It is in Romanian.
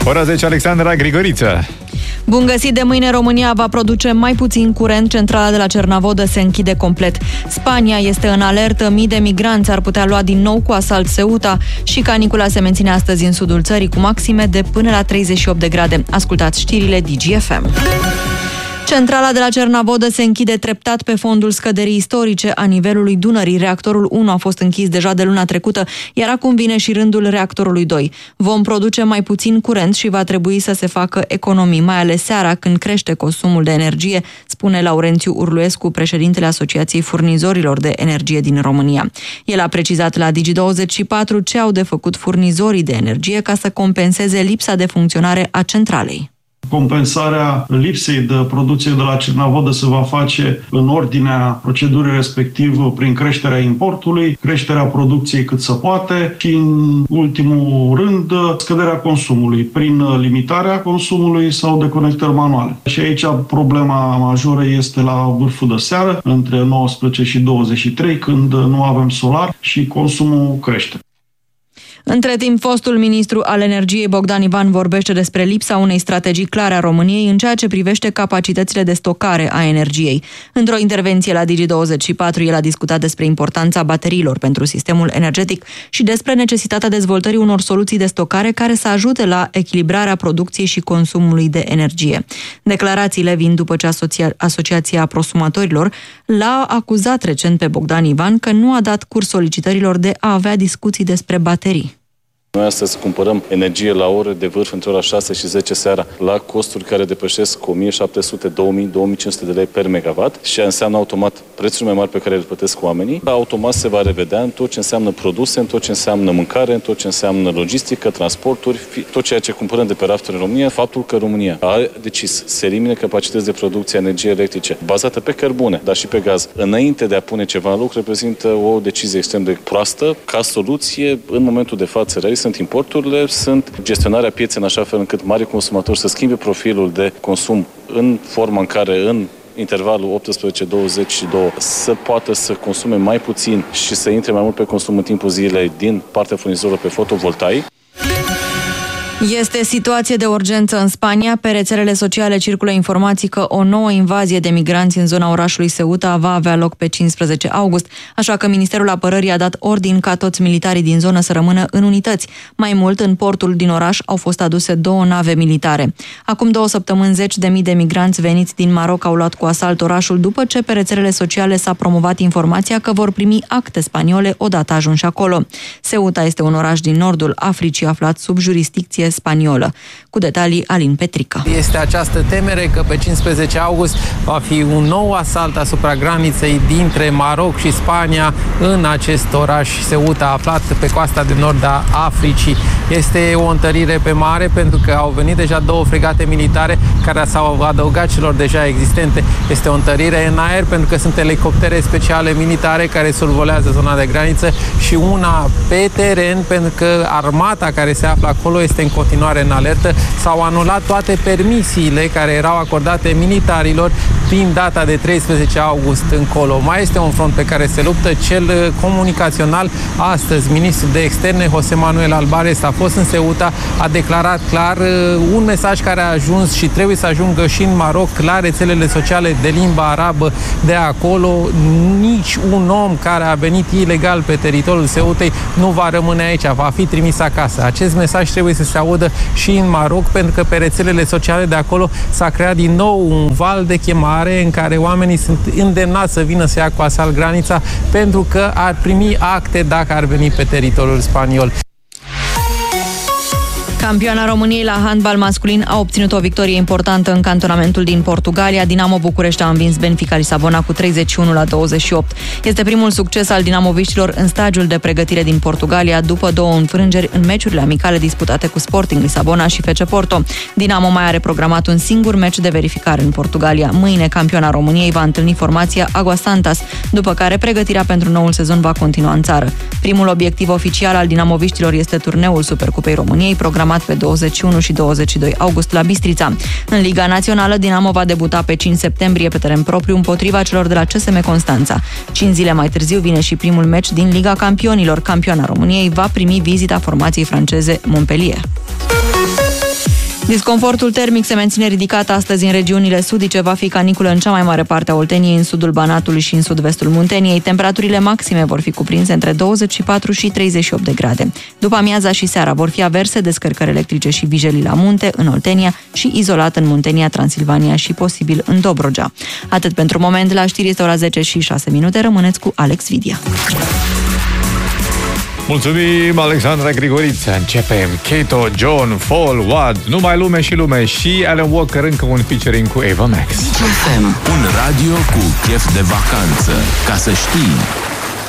Ora 10, Alexandra Grigoriță. Bun găsit! De mâine România va produce mai puțin curent, centrala de la Cernavodă se închide complet. Spania este în alertă, mii de migranți ar putea lua din nou cu asalt Ceuta și canicula se menține astăzi în sudul țării cu maxime de până la 38 de grade. Ascultați știrile DGFM. Centrala de la Cernavodă se închide treptat pe fondul scăderii istorice a nivelului Dunării. Reactorul 1 a fost închis deja de luna trecută, iar acum vine și rândul reactorului 2. Vom produce mai puțin curent și va trebui să se facă economii, mai ales seara când crește consumul de energie, spune Laurențiu Urluescu, președintele Asociației Furnizorilor de Energie din România. El a precizat la Digi24 ce au de făcut furnizorii de energie ca să compenseze lipsa de funcționare a centralei. Compensarea lipsei de producție de la Cernavodă se va face în ordinea procedurii respectiv prin creșterea importului, creșterea producției cât se poate și, în ultimul rând, scăderea consumului prin limitarea consumului sau deconectări manuale. Și aici problema majoră este la vârful de seară, între 19 și 23, când nu avem solar și consumul crește. Între timp, fostul ministru al energiei Bogdan Ivan vorbește despre lipsa unei strategii clare a României în ceea ce privește capacitățile de stocare a energiei. Într-o intervenție la Digi24, el a discutat despre importanța bateriilor pentru sistemul energetic și despre necesitatea dezvoltării unor soluții de stocare care să ajute la echilibrarea producției și consumului de energie. Declarațiile vin după ce Asociația Prosumatorilor l-a acuzat recent pe Bogdan Ivan că nu a dat curs solicitărilor de a avea discuții despre baterii. Noi astăzi cumpărăm energie la ore de vârf între ora 6 și 10 seara la costuri care depășesc 1700, 2000, 2500 de lei per megawatt și înseamnă automat prețuri mai mari pe care le plătesc oamenii. Automat se va revedea în tot ce înseamnă produse, în tot ce înseamnă mâncare, în tot ce înseamnă logistică, transporturi, tot ceea ce cumpărăm de pe rafturi în România. Faptul că România a decis să elimine capacități de producție a energiei electrice bazată pe cărbune, dar și pe gaz, înainte de a pune ceva în lucru, reprezintă o decizie extrem de proastă. Ca soluție, în momentul de față, sunt importurile, sunt gestionarea pieței în așa fel încât mari consumatori să schimbe profilul de consum în forma în care în intervalul 18-22 să poată să consume mai puțin și să intre mai mult pe consum în timpul zilei din partea furnizorilor pe fotovoltaic. Este situație de urgență în Spania. Pe rețelele sociale circulă informații că o nouă invazie de migranți în zona orașului Ceuta va avea loc pe 15 august, așa că Ministerul Apărării a dat ordin ca toți militarii din zonă să rămână în unități. Mai mult, în portul din oraș au fost aduse 2 nave militare. Acum 2 săptămâni, 10.000 de migranți veniți din Maroc au luat cu asalt orașul după ce pe rețelele sociale s-a promovat informația că vor primi acte spaniole odată ajunși acolo. Ceuta este un oraș din nordul Africii aflat sub jurisdicție spaniolă. Cu detalii, Alin Petrică. Este această temere că pe 15 august va fi un nou asalt asupra graniței dintre Maroc și Spania în acest oraș Ceuta, aflat pe coasta de nord a Africii. Este o întărire pe mare pentru că au venit deja 2 fregate militare care s-au adăugat celor deja existente. Este o întărire în aer pentru că sunt elicoptere speciale militare care survolează zona de graniță și una pe teren pentru că armata care se află acolo este în continuare în alertă. S-au anulat toate permisiile care erau acordate militarilor prin data de 13 august încolo. Mai este un front pe care se luptă, cel comunicațional. Astăzi, ministrul de externe, José Manuel Álvarez, a fost în Ceuta, a declarat clar un mesaj care a ajuns și trebuie să ajungă și în Maroc, la rețelele sociale de limba arabă de acolo. Nici un om care a venit ilegal pe teritoriul Ceutei nu va rămâne aici, va fi trimis acasă. Acest mesaj trebuie să se audă și în Maroc, pentru că pe rețelele sociale de acolo s-a creat din nou un val de chemare în care oamenii sunt îndemnați să vină să ia cu asalt granița pentru că ar primi acte dacă ar veni pe teritoriul spaniol. Campioana României la handbal masculin a obținut o victorie importantă în cantonamentul din Portugalia. Dinamo București a învins Benfica Lisabona cu 31-28. Este primul succes al dinamoviștilor în stagiul de pregătire din Portugalia după 2 înfrângeri în meciurile amicale disputate cu Sporting Lisabona și FC Porto. Dinamo mai are programat un singur meci de verificare în Portugalia. Mâine, campioana României va întâlni formația Águas Santas, după care pregătirea pentru noul sezon va continua în țară. Primul obiectiv oficial al dinamoviștilor este turneul Supercupei României, programat pe 21 și 22 august la Bistrița. În Liga Națională, Dinamo va debuta pe 5 septembrie pe teren propriu împotriva celor de la CSM Constanța. 5 zile mai târziu vine și primul meci din Liga Campionilor. Campioana României va primi vizita formației franceze Montpellier. Disconfortul termic se menține ridicat astăzi în regiunile sudice. Va fi caniculă în cea mai mare parte a Olteniei, în sudul Banatului și în sud-vestul Munteniei. Temperaturile maxime vor fi cuprinse între 24 și 38 de grade. După amiaza și seara vor fi averse, descărcări electrice și vijelii la munte în Oltenia și izolat în Muntenia, Transilvania și posibil în Dobrogea. Atât pentru moment. La știri este ora 10 și 6 minute. Rămâneți cu Alex Vidia. Mulțumim, Alexandra Grigoriță. Începem. Kato, John, Fall, Wad, Numai lume și lume și Alan Walker, încă un featuring cu Ava Max. Un radio cu chef de vacanță. Ca să știi.